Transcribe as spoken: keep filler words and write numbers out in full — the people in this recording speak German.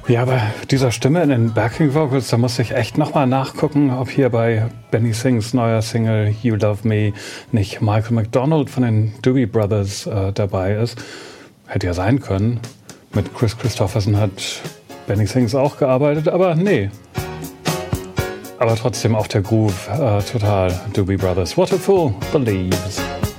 Ja, bei dieser Stimme in den Backing Vocals, da muss ich echt nochmal nachgucken, ob hier bei Benny Sings neuer Single You Love Me nicht Michael McDonald von den Doobie Brothers äh, dabei ist. Hätte ja sein können. Mit Chris Christopherson hat Benny Sings auch gearbeitet, aber nee. Aber trotzdem auch der Groove, äh, total Doobie Brothers. What a Fool Believes.